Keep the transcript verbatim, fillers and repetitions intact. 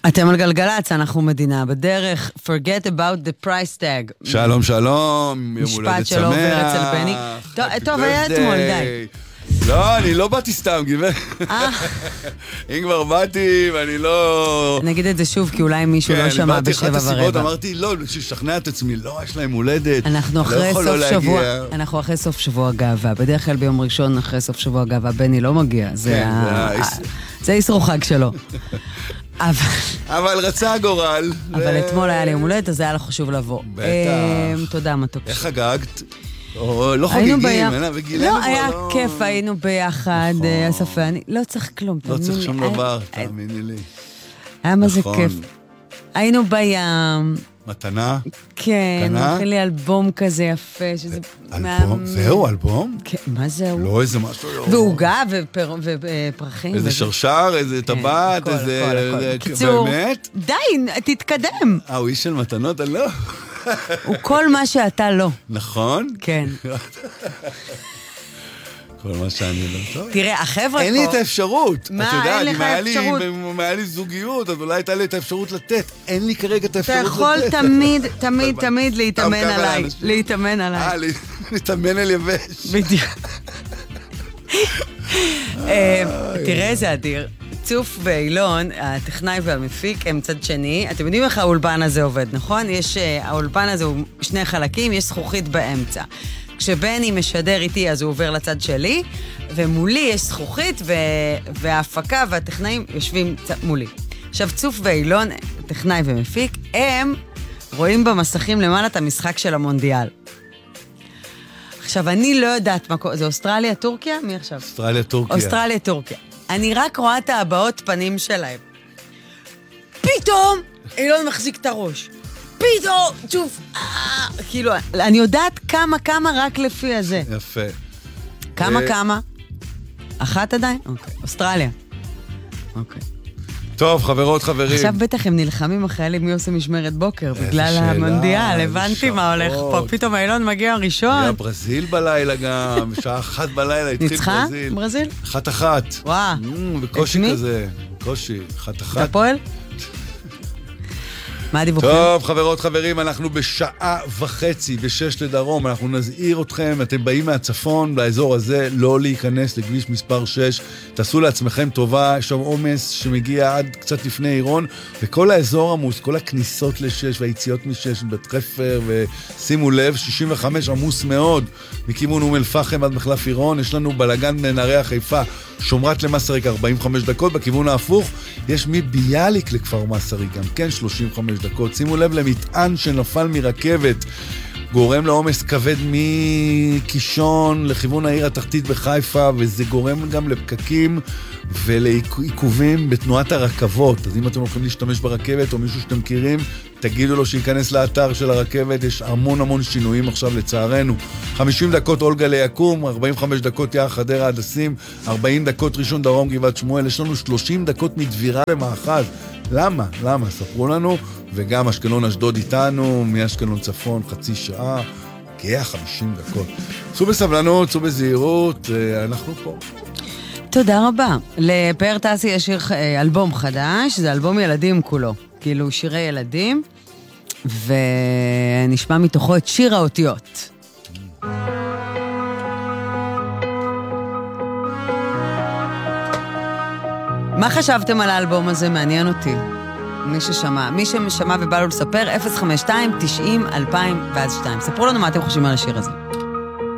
אתם על גלגלץ, אנחנו מדינה בדרך. Forget about the price tag. שלום, שלום. משפט שלא עובר אצל בני. טוב, היה אתמול, די. לא, אני לא באתי סתם, גברת. אם כבר באתי, ואני לא... נגיד את זה שוב, כי אולי מישהו לא שמע בשבע ורבע. אמרתי, לא, ששכנע את עצמי, לא, יש להם הולדת. אנחנו אחרי סוף שבוע, אנחנו אחרי סוף שבוע גאווה. בדרך כלל ביום ראשון, אחרי סוף שבוע גאווה, בני לא מגיע. זה ישרו חג שלו. אבל רצה הגורל. אבל אתמול היה לי יום הולדת, אז היה לך חשוב לבוא. בטח. תודה, מתוק. איך חגגת? לא חוגגים, לא, היה כיף, היינו ביחד, אסף ואני, לא צריך כלום. לא צריך שום דבר, תאמיני לי. היה מה זה כיף. היינו בים. מתנה? כן, נתחיל לי אלבום כזה יפה. אלבום? זהו, אלבום? כן, מה זהו? לא, איזה משהו. ועוגה ופרחים. איזה שרשר, איזה טבעת, איזה... קיצור, די, תתקדם. אה, הוא איש של מתנות, אני לא... הוא כל מה שאתה לא. נכון? כן. כל מה שאני לא טוב. תראה, החבר'ה פה... אין לי את האפשרות. מה, אין לך אפשרות? אם היה לי זוגיות, אז אולי הייתה לי את האפשרות לתת. אין לי כרגע את האפשרות לתת. אתה יכול תמיד, תמיד, תמיד להתאמן עליי. להתאמן עליי. אה, להתאמן על יבש. בדיוק. תראה איזה אדיר. צוף ואילון, הטכנאי והמפיק, הם צד שני. אתם יודעים איך האולפן הזה עובד, נכון? יש, האולפן הזה הוא שני חלקים, יש זכוכית באמצע. כשבני משדר איתי, אז הוא עובר לצד שלי, ומולי יש זכוכית, וההפקה והטכנאים יושבים מולי. עכשיו, צוף ואילון, טכנאי ומפיק, הם רואים במסכים למעלה את המשחק של המונדיאל. עכשיו, אני לא יודעת מה קורה, זה אוסטרליה, טורקיה? מי עכשיו? אוסטרליה, טורקיה. אוסטרליה, טורקיה. אני רק רואה את הבעות פנים שלהם. פתאום, אילון מחזיק את הראש. פתאום, שוב, כאילו, אני יודעת כמה, כמה רק לפי הזה. יפה. כמה, כמה? אחת עדיין? אוקיי. אוסטרליה. אוקיי. טוב, חברות, חברים. עכשיו בטח הם נלחמים החיילים מי עושה משמרת בוקר, בגלל המונדיאל, הבנתי מה הולך פה. פתאום האילון מגיע ראשון. היה ברזיל בלילה גם, בשעה אחת בלילה התחיל ברזיל. ניצחה ברזיל? אחת אחת. וואו. בקושי כזה, בקושי, אחת אחת. אתה פועל? מה הדיווחים? טוב, חברות, חברים, אנחנו בשעה וחצי, בשש לדרום, אנחנו נזהיר אתכם, אתם באים מהצפון, באזור הזה, לא להיכנס לכביש מספר שש, תעשו לעצמכם טובה, יש שם עומס שמגיע עד קצת לפני עירון, וכל האזור עמוס, כל הכניסות לשש והיציאות משש, בת חפר, ושימו לב, שישים וחמש עמוס מאוד, מכיוון אום אל-פחם עד מחלף עירון, יש לנו בלגן בנהרי החיפה, שומרת למסריק ארבעים וחמש דקות, בכיוון ההפוך יש מביאליק לכפר מסריק, גם כן שלושים וחמש דקות. שימו לב למטען שנפל מרכבת, גורם לעומס כבד מקישון לכיוון העיר התחתית בחיפה, וזה גורם גם לפקקים ולעיכובים בתנועת הרכבות. אז אם אתם הולכים להשתמש ברכבת או מישהו שאתם מכירים, תגידו לו שייכנס לאתר של הרכבת, יש המון המון שינויים עכשיו לצערנו. חמישים דקות אולגה ליקום, ארבעים וחמש דקות יער חדרה הדסים, ארבעים דקות ראשון דרום גבעת שמואל, יש לנו שלושים דקות מדבירה למאחז. למה? למה? ספרו לנו, וגם אשקלון אשדוד איתנו, מאשקלון צפון חצי שעה, כאה חמישים דקות. צאו בסבלנות, צאו בזהירות, אנחנו פה. תודה רבה. לפאר טסי יש שיר אלבום חדש, זה אלבום ילדים כולו. כאילו שירי ילדים, ונשמע מתוכו את שיר האותיות. מה חשבתם על האלבום הזה? מעניין אותי. מי ששמע, מי ששמע ובא לו לספר, אפס חמש שתיים תשעים אלפיים ואז שתיים. ספרו לנו מה אתם חושבים על השיר הזה.